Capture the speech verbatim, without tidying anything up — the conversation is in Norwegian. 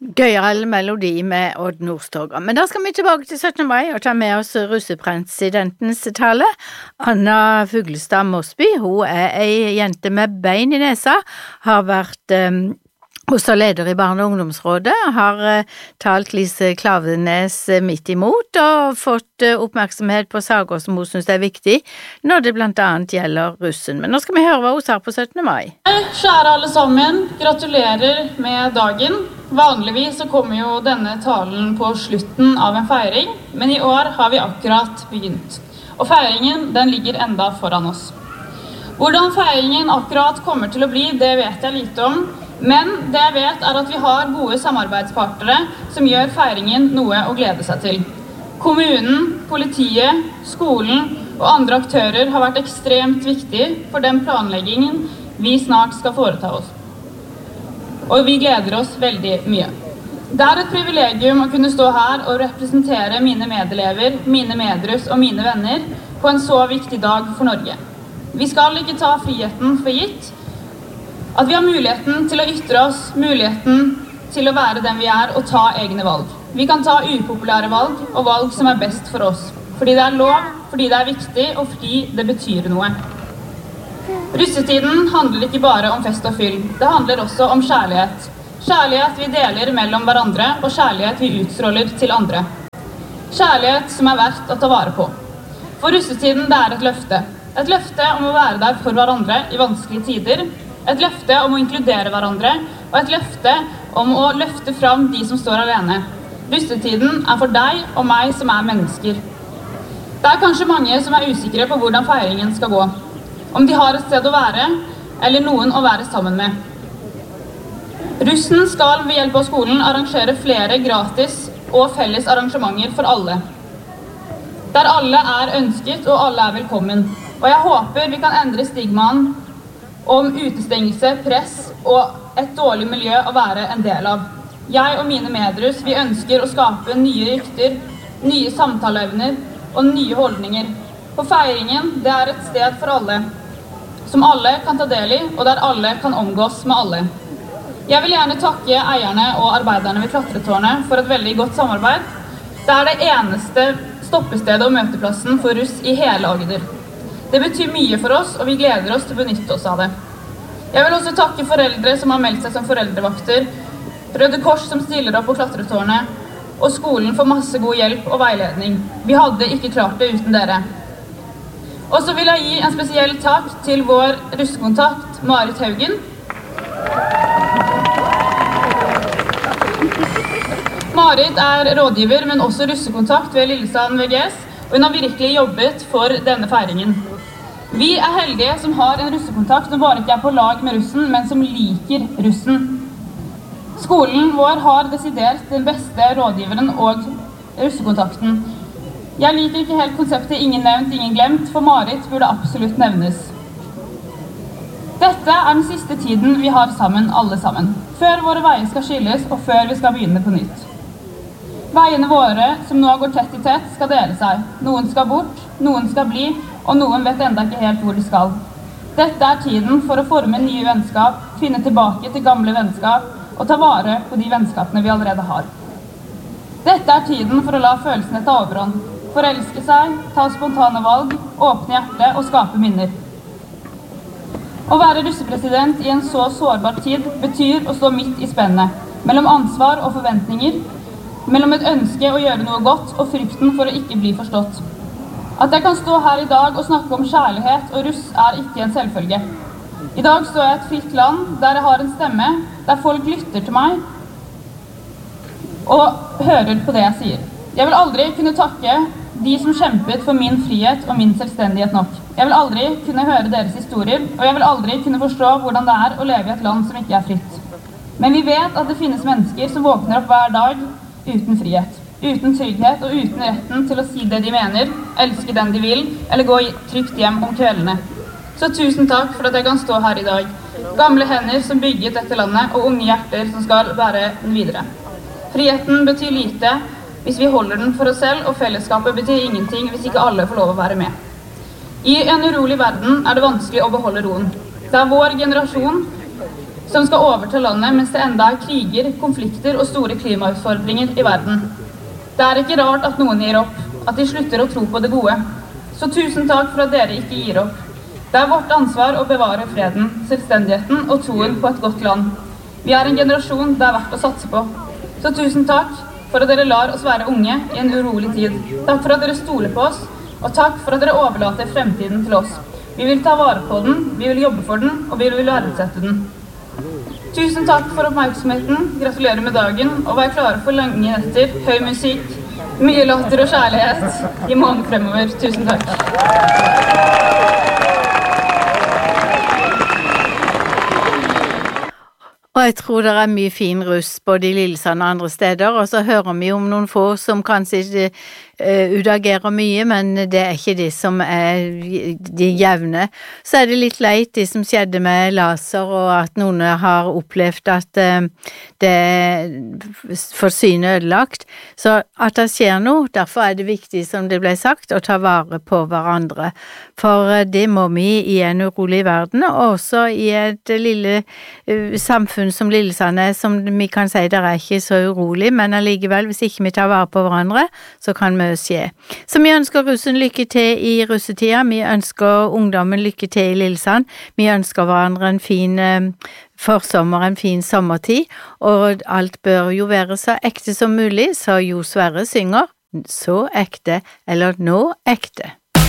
Gøyere melodi med Odd Nordstoga. Men da skal vi tilbake til syttende mai og ta med oss russepresidentens tale. Anna Fuglestad Mosby, hun er ei jente med bein i nesa, har vært um, også leder i Barne- og ungdomsrådet, har uh, talt Lise Klaveness uh, midt imot og fått uh, oppmerksomhet på saker som hun synes er viktig når det blant annet gjelder russen. Men nå skal vi høre hva hun sa på syttende mai. Kjære alle sammen, gratulerer med dagen. Vanligvis så kommer jo denne talen på slutten av en feiring, men i år har vi akkurat begynt. Og feiringen, den ligger enda foran oss. Hvordan feiringen akkurat kommer til å bli, det vet jeg lite om, men det jeg vet er at vi har gode samarbeidspartnere som gjør feiringen noe å glede seg til. Kommunen, politiet, skolen og andre aktører har vært ekstremt viktige for den planleggingen vi snart skal foreta oss. Og vi gleder oss veldig mye. Det er et privilegium å kunne stå her og representere mine medelever, mine medruss og mine venner på en så viktig dag for Norge. Vi skal ikke ta friheten for gitt, at vi har muligheten til å ytre oss, muligheten til å være den vi er og ta egne valg. Vi kan ta upopulære valg og valg som er best for oss, fordi det er lov, fordi det er viktig og fordi det betyr noe. Russetiden handler ikke bare om fest og fyll, det handler også om kjærlighet. Kjærlighet vi deler mellom hverandre og kjærlighet vi utstråler til andre. Kjærlighet som er verdt å ta vare på. For russetiden det er et løfte. Et løfte om å være der for hverandre i vanskelige tider, et løfte om å inkludere hverandre, og et løfte om å løfte fram de som står alene. Russetiden er for deg og meg som er mennesker. Det er kanskje mange som er usikre på hvordan feiringen skal gå. Om de har et sted å være, eller noen å være sammen med. Russen skal ved hjelp av skolen arrangere flere gratis og felles arrangementer for alle. Der alle er ønsket og alle er velkommen. Og jeg håper vi kan endre stigmaen om utestengelse, press og et dårlig miljø å være en del av. Jeg og mine medruss, vi ønsker å skape nye rykter, nye samtaleevner og nye holdninger. For feiringen, det er et sted for alle, som alle kan ta del i, og der alle kan omgås med alle. Jeg vil gjerne takke eierne og arbeiderne ved Klatretårnet for et veldig godt samarbeid. Det er det eneste stoppestedet og møteplassen for russ i hele Agder. Det betyr mye for oss, og vi gleder oss til å benytte oss av det. Jeg vil også takke foreldre som har meldt seg som foreldrevakter, Røde Kors som stiller opp på Klatretårnet, og skolen for masse god hjelp og veiledning. Vi hadde ikke klart det uten dere. Og så vil jeg gi en spesiell takk til vår russekontakt, Marit Haugen. Marit er rådgiver, men også russekontakt ved Lillesand V G S, og hun har virkelig jobbet for denne feiringen. Vi er heldige som har en russekontakt som bare ikke er på lag med russen, men som liker russen. Skolen vår har desidert den beste rådgiveren og russekontakten. Jeg liker ikke helt konseptet ingen nevnt, ingen glemt, for Marit burde absolutt nevnes. Dette er den siste tiden vi har sammen, alle sammen. Før våre veier skal skilles, og før vi skal begynne på nytt. Veiene våre, som nå går tett i tett, skal dele seg. Noen skal bort, noen skal bli, og noen vet enda ikke helt hvor de skal. Dette er tiden for å forme nye vennskap, finne tilbake til gamle vennskap, og ta vare på de vennskapene vi allerede har. Dette er tiden for å la følelsene ta overhånd. Forelske seg, ta spontane valg, åpne hjertet og skape minner. Å være russepresident i en så sårbar tid betyr å stå midt i spennet, mellom ansvar og forventninger, mellom et ønske å gjøre noe godt og frykten for å ikke bli forstått. At jeg kan stå her i dag og snakke om kjærlighet og russ er ikke en selvfølge. I dag står jeg i et fritt land der jeg har en stemme, der folk lytter til meg og hører på det jeg sier. Jeg vil aldri kunne takke de som kjempet for min frihet og min selvstendighet nok. Jeg vil aldri kunne høre deres historier, og jeg vil aldri kunne forstå hvordan det er å leve i et land som ikke er fritt. Men vi vet at det finnes mennesker som våkner opp hver dag uten frihet, uten trygghet og uten retten til å si det de mener, elske den de vil, eller gå trygt hjem om kveldene. Så tusen takk for at jeg kan stå her i dag. Gamle hender som bygget dette landet, og unge hjerter som skal bære den videre. Friheten betyr lite hvis vi holder den for oss selv, og fellesskapet betyr ingenting hvis ikke alle får lov å være med. I en urolig verden er det vanskelig å beholde roen. Det er vår generasjon som skal overta landet mens det enda er kriger, konflikter og store klimautfordringer i verden. Det er ikke rart at noen gir opp, at de slutter å tro på det gode. Så tusen takk for at dere ikke gir opp. Det er vårt ansvar å bevare freden, selvstendigheten og troen på et godt land. Vi er en generasjon det er verdt å satse på. Så tusen takk for at dere lar oss være unge i en urolig tid. Takk for at dere stoler på oss, og takk for at dere overlater fremtiden til oss. Vi vil ta vare på den, vi vil jobbe for den, og vi vil verdsette den. Tusen takk for oppmerksomheten, gratulerer med dagen, og vær klare for lenge etter, høy musikk, mye latter og kjærlighet i måneden fremover. Tusen takk. Og jeg tror det er mye fin russ både i Lillesand og andre steder, og så hører vi om noen få som kanskje ikke uh, utagerer mye, men det er ikke de som er de jevne. Så er det litt leit de som skjedde med laser, og at noen har opplevd at uh, det får synet ødelagt. Så at det skjer noe, derfor er det viktig, som det ble sagt, å ta vare på hverandre. For uh, det må vi i en urolig verden, og også i et lille uh, samfunn som Lillesand er, som vi kan si der er ikke så urolig, men allikevel, hvis ikke vi tar vare på hverandre, så kan mye skje. Så vi ønsker russen lykke til i russetida, vi ønsker ungdommen lykke til i Lillesand, vi ønsker hverandre en fin eh, forsommer, en fin sommertid, og alt bør jo være så ekte som mulig, så Jo Sverre synger, så ekte, eller nå ekte.